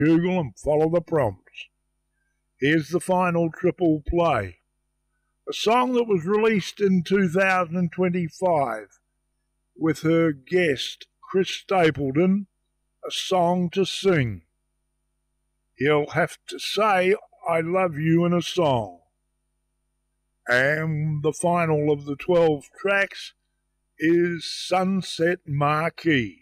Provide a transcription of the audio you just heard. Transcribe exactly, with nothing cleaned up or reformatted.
Google and follow the prompts. Here's the final triple play. A song that was released in two thousand twenty-five with her guest Chris Stapleton, A Song to Sing. He'll have to say I love you in a song. And the final of the twelve tracks is Sunset Marquee.